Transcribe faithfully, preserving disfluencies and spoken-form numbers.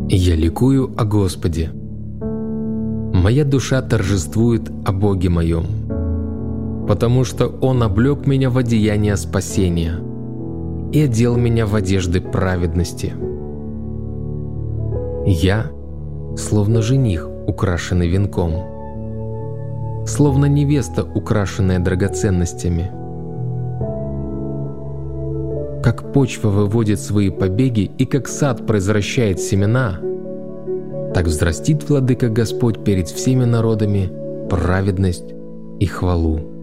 Я ликую о Господе. Моя душа торжествует о Боге моем, потому что Он облек меня в одеяние спасения и одел меня в одежды праведности. Я, словно жених, украшенный венком, словно невеста, украшенная драгоценностями. Как почва выводит свои побеги и как сад произвращает семена, так взрастит Владыка Господь перед всеми народами праведность и хвалу.